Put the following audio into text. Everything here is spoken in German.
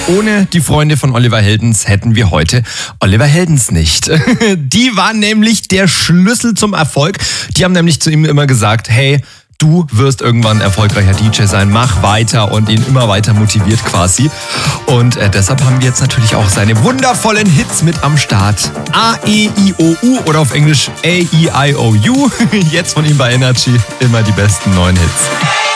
Ohne die Freunde von Oliver Heldens hätten wir heute Oliver Heldens nicht. Die waren nämlich der Schlüssel zum Erfolg. Die haben nämlich zu ihm immer gesagt, hey, du wirst irgendwann erfolgreicher DJ sein, mach weiter, und ihn immer weiter motiviert quasi. Und deshalb haben wir jetzt natürlich auch seine wundervollen Hits mit am Start. A-E-I-O-U oder auf Englisch A-E-I-O-U. Jetzt von ihm bei Energy immer die besten neuen Hits.